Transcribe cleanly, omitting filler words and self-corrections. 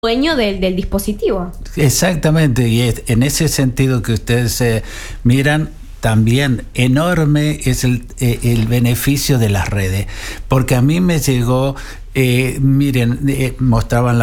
dueño del dispositivo. Exactamente, y en ese sentido que ustedes miran, también enorme es el beneficio de las redes, porque a mí me llegó, miren, mostraban